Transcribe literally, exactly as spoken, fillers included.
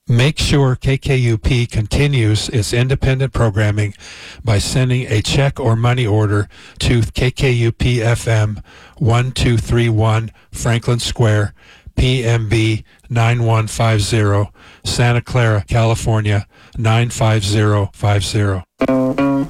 Make sure K K U P continues its independent programming by sending a check or money order to K K U P F M one two three one Franklin Square, P M B nine one five zero, Santa Clara, California nine five zero five zero.